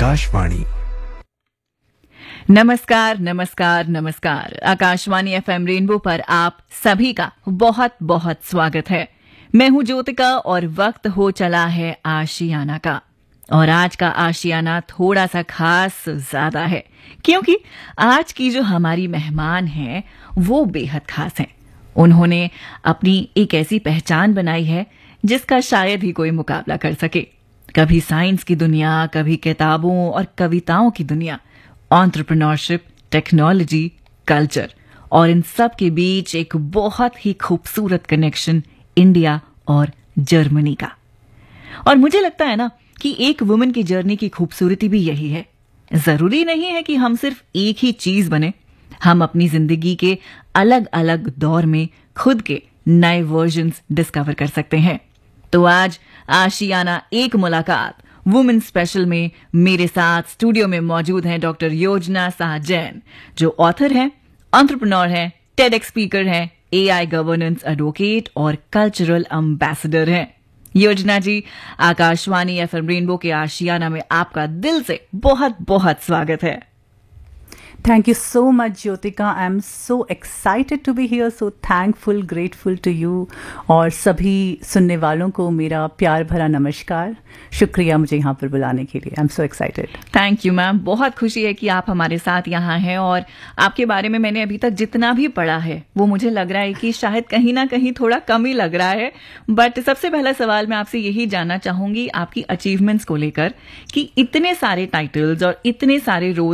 आकाशवाणी। नमस्कार नमस्कार नमस्कार। आकाशवाणी एफएम रेनबो पर आप सभी का बहुत बहुत स्वागत है। मैं हूं ज्योतिका और वक्त हो चला है आशियाना का। और आज का आशियाना थोड़ा सा खास ज्यादा है, क्योंकि आज की जो हमारी मेहमान हैं वो बेहद खास हैं। उन्होंने अपनी एक ऐसी पहचान बनाई है जिसका शायद ही कोई मुकाबला कर सके। कभी साइंस की दुनिया, कभी किताबों और कविताओं की दुनिया, एंटरप्रेन्योरशिप, टेक्नोलॉजी, कल्चर और इन सब के बीच एक बहुत ही खूबसूरत कनेक्शन इंडिया और जर्मनी का। और मुझे लगता है ना कि एक वुमेन की जर्नी की खूबसूरती भी यही है। जरूरी नहीं है कि हम सिर्फ एक ही चीज बने, हम अपनी जिंदगी के अलग अलग दौर में खुद के नए वर्जन्स डिस्कवर कर सकते हैं। तो आज आशियाना एक मुलाकात वुमेन स्पेशल में मेरे साथ स्टूडियो में मौजूद हैं डॉक्टर योजना शाह जैन, जो ऑथर हैं, एंटरप्रेन्योर हैं, टेडेक्स स्पीकर हैं, एआई गवर्नेंस एडवोकेट और कल्चरल एम्बेसडर हैं। योजना जी, आकाशवाणी एफएम रेनबो के आशियाना में आपका दिल से बहुत बहुत स्वागत है। Thank you so much, Jyotika. I'm so excited to be here, so thankful, grateful to you. और सभी सुनने वालों को मेरा प्यार भरा नमस्कार। शुक्रिया मुझे यहाँ पर बुलाने के लिए। I'm so excited. Thank you ma'am, बहुत खुशी है कि आप हमारे साथ यहाँ हैं। और आपके बारे में मैंने अभी तक जितना भी पढ़ा है वो मुझे लग रहा है कि शायद कहीं ना कहीं थोड़ा कम ही लग रहा है। बट सबसे पहला सवाल मैं आपसे यही जानना चाहूंगी आपकी अचीवमेंट्स को लेकर कि इतने सारे टाइटल्स और इतने सारे रोल